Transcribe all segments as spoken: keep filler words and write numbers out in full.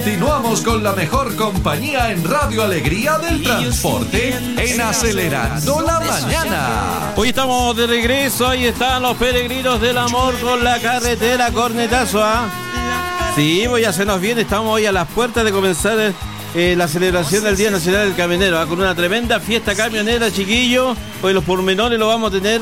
Continuamos con la mejor compañía en Radio Alegría del Transporte en Acelerando la Mañana. Hoy estamos de regreso, ahí están los peregrinos del amor con la carretera Cornetazo, ¿ah? Sí, pues ya se nos viene, estamos hoy a las puertas de comenzar eh, la celebración del Día Nacional del Camionero, ¿ah? Con una tremenda fiesta camionera, chiquillos. Hoy los pormenores los vamos a tener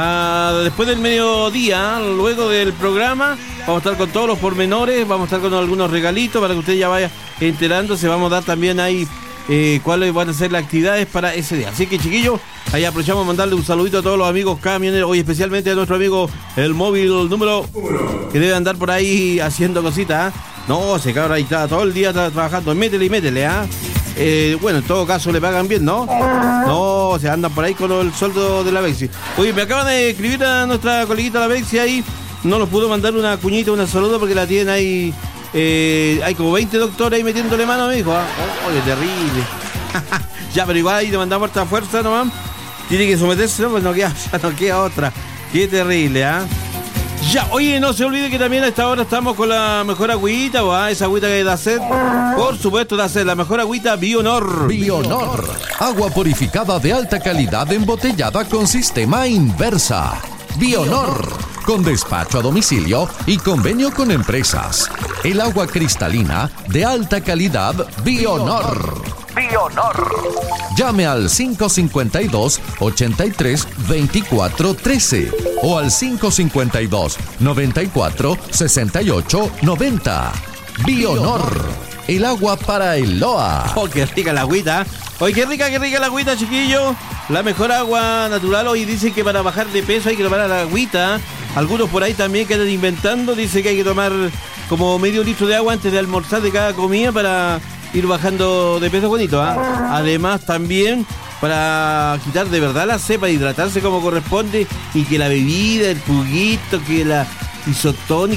ah, después del mediodía, luego del programa. Vamos a estar con todos los pormenores, vamos a estar con algunos regalitos para que usted ya vaya enterándose. Vamos a dar también ahí eh, cuáles van a ser las actividades para ese día. Así que, chiquillos, ahí aprovechamos a mandarle un saludito a todos los amigos camioneros, hoy especialmente a nuestro amigo el móvil número uno, que debe andar por ahí haciendo cositas, ¿eh? No, se cabra ahí está todo el día tra- trabajando, métele y métele, ¿ah? ¿eh? Eh, bueno, en todo caso le pagan bien, ¿no? No, se andan por ahí con el sueldo de la Bexi. Oye, me acaban de escribir a nuestra coleguita la Bexi ahí. No nos pudo mandar una cuñita, una saludo porque la tienen ahí. Eh, hay como veinte doctores ahí metiéndole mano a mi hijo. ¿eh? Oh, qué terrible. Ya, pero igual ahí le mandamos harta fuerza nomás. Tiene que someterse, ¿no? Pues no queda, ya no queda otra. Qué terrible, ¿ah? ¿eh? Ya, oye, no se olvide que también a esta hora estamos con la mejor agüita, ¿va? Esa agüita que da sed. Por supuesto, da sed, la mejor agüita Bionor. Bionor, agua purificada de alta calidad embotellada con sistema inversa. Bionor, con despacho a domicilio y convenio con empresas. El agua cristalina de alta calidad Bionor. Bionor. Llame al cinco cinco dos, ocho tres, dos cuatro uno tres o al cinco cinco dos, nueve cuatro, seis ocho nueve cero. Bionor, el agua para el L O A. Oh, qué rica la agüita. Oye, qué rica, qué rica la agüita, chiquillo. La mejor agua natural. Hoy dicen que para bajar de peso hay que tomar la agüita. Algunos por ahí también que andan inventando. Dicen que hay que tomar como medio litro de agua antes de almorzar de cada comida para ir bajando de peso bonito, ¿eh? Además también para quitar de verdad la sed, para hidratarse como corresponde y que la bebida, el juguito, que la isotónica